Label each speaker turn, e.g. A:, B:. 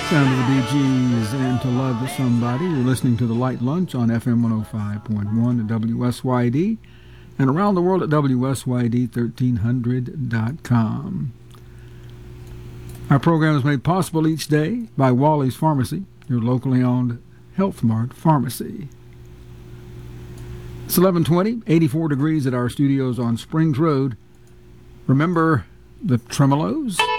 A: Sound of the Bee Gees and To Love Somebody. You're listening to The Light Lunch on FM 105.1 at WSYD and around the world at WSYD1300.com. Our program is made possible each day by Wally's Pharmacy, your locally owned Health Mart pharmacy. It's 11:20, 84 degrees at our studios on Springs Road. Remember the tremolos?